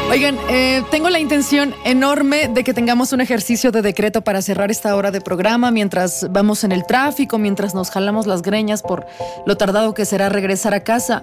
Oigan, tengo la intención enorme de que tengamos un ejercicio de decreto para cerrar esta hora de programa mientras vamos en el tráfico, mientras nos jalamos las greñas por lo tardado que será regresar a casa.